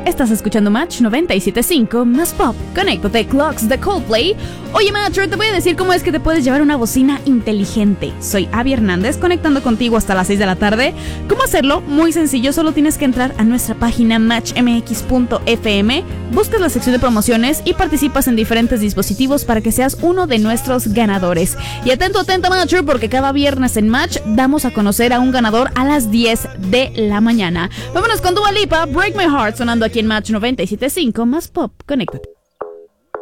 Estás escuchando Match 97.5 más pop. Conéctate, Clocks de Coldplay. Oye, Matcher, te voy a decir cómo es que te puedes llevar una bocina inteligente. Soy Abby Hernández, conectando contigo hasta las 6 de la tarde. ¿Cómo hacerlo? Muy sencillo, solo tienes que entrar a nuestra página matchmx.fm, buscas la sección de promociones y participas en diferentes dispositivos para que seas uno de nuestros ganadores. Y atenta, Matcher, porque cada viernes en Match damos a conocer a un ganador a las 10 de la mañana. Vámonos con Dua Lipa, Break My Heart, sonando aquí en Match 97.5 más pop. Conéctate.